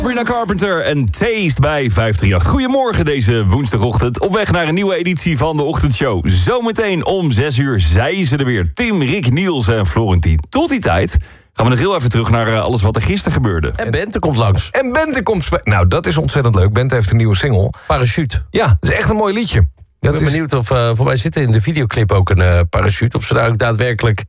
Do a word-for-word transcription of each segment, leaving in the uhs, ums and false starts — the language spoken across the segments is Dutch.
Sabrina Carpenter en Taste bij vijf drie acht. Goedemorgen deze woensdagochtend. Op weg naar een nieuwe editie van de ochtendshow. Zometeen om zes uur zijn ze er weer. Tim, Rick, Niels en Florentien. Tot die tijd gaan we nog heel even terug naar uh, alles wat er gisteren gebeurde. En Bente komt langs. En Bente komt... Spe- nou, dat is ontzettend leuk. Bente heeft een nieuwe single. Parachute. Ja, dat is echt een mooi liedje. Ik Dat ben is... benieuwd of... Uh, voor mij zit er in de videoclip ook een uh, parachute. Of ze daar ook daadwerkelijk...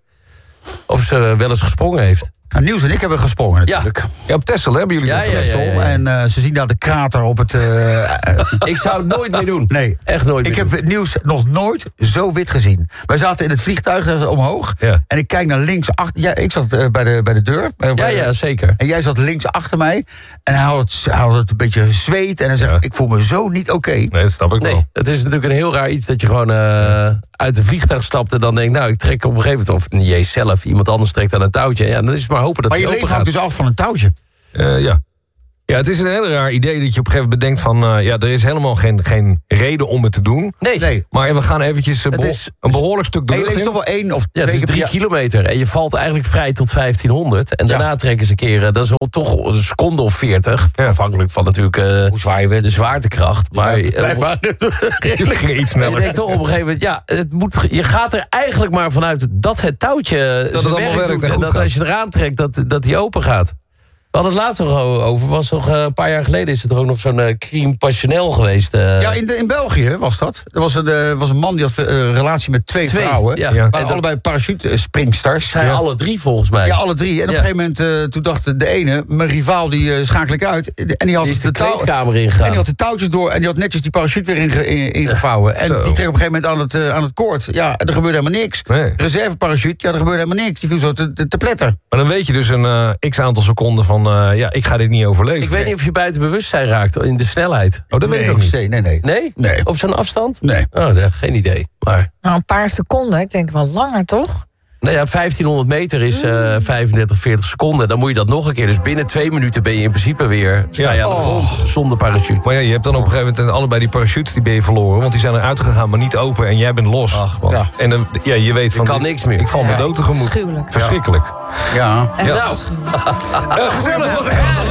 Of ze uh, wel eens gesprongen heeft. Nou, Niels en ik hebben gesprongen natuurlijk. Ja, Ja, op Texel hebben jullie Ja, dat ja, gedaan? ja, ja, ja. En uh, ze zien daar de krater op het... Uh, Ik zou het nooit meer doen. nee. Echt nooit meer Ik heb doen. het nieuws nog nooit zo wit gezien. Wij zaten in het vliegtuig uh, omhoog. Ja. En ik kijk naar links achter... Ja, ik zat uh, bij, de, bij de deur. Uh, Ja, bij- ja, zeker. En jij zat links achter mij. En hij had het, hij had het een beetje zweet. En hij zegt, Ja. ik voel me zo niet oké. Nee, dat snap ik wel. Nee, het is natuurlijk een heel raar iets dat je gewoon uh, uit de vliegtuig stapt en dan denkt, nou, ik trek op een gegeven moment, of niet jij zelf, iemand anders trekt aan een touwtje. Ja, dan is het maar hopen dat Maar het je open leven hangt gaat. dus af van een touwtje. Uh, ja. Ja, het is een heel raar idee dat je op een gegeven moment bedenkt van... Uh, ja, er is helemaal geen, geen reden om het te doen. Nee, Nee. Maar we gaan eventjes uh, Het beho- is- een behoorlijk stuk de En je lucht leest in. toch wel één of ja, twee het is keer per drie jaar- kilometer en je valt eigenlijk vrij tot vijftienhonderd. En daarna trekken ze een keer, uh, dat is wel toch een seconde of veertig. Ja. Afhankelijk van natuurlijk uh, Hoe zwaar je bent. de zwaartekracht. Maar Ja, uh, blijkbaar. Jullie gingen iets je sneller. denkt toch op een gegeven moment, ja, het moet, je gaat er eigenlijk maar vanuit dat het touwtje het zijn allemaal werk werkt doet. en En goed dat gaat. als je eraan trekt, dat, dat die open gaat. We hadden het laatst nog over, was nog uh, een paar jaar geleden is er ook nog zo'n uh, crime passionnel geweest. uh, Ja, in, de, in België was dat. Er was een, uh, was een man die had een uh, relatie met twee, Twee, vrouwen. ja. Ja. Ja. waren En dat- allebei parachutespringsters. zijn Ja. alle drie volgens mij. Ja, alle drie. En op Ja. een gegeven moment, uh, toen dacht de ene, mijn rivaal, die uh, schakel ik uit. En die had, Die is de de touw- kleedkamer en ingegaan. die had de touwtjes door en die had netjes die parachute weer inge- in- ingevouwen. En Zo. die kreeg op een gegeven moment aan het, uh, aan het koord. Ja, en er gebeurde helemaal niks. Nee. Reserveparachute, ja, er gebeurde helemaal niks. Die viel zo te, te, te pletter. Maar dan weet je dus een uh, x-aantal seconden van... Uh, ja, ik ga dit niet overleven. Ik weet niet of je buiten bewustzijn raakt in de snelheid. Oh, dat weet nee, ik ook niet. Nee, nee, nee. Nee? Nee. Op zo'n afstand? Nee. Oh, nee, geen idee. Maar, Nou, een paar seconden. Ik denk wel langer, toch? nou ja, vijftienhonderd meter is uh, vijfendertig, veertig seconden. Dan moet je dat nog een keer. Dus binnen twee minuten ben je in principe weer... sta je Ja. aan de Oh. grond zonder parachute. Maar ja, je hebt dan op een gegeven moment allebei die parachutes die ben je verloren. Want die zijn eruit gegaan, maar niet open. En jij bent los. Ach, man. Ja. En dan, ja, je weet van... kan dit- niks meer. Ik val me Ja. dood tegemoet. Afschuwelijk. Verschrikkelijk. Ja. Echt Ja. afschuwelijk. Uh, gezellig, wat